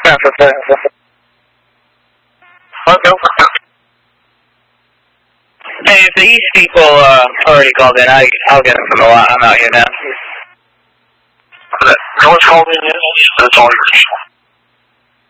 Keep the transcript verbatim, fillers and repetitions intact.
Hey, if the East people uh, already called in, I, I'll get them from the lot. I'm out here now. No one's called in yet. That's all yours.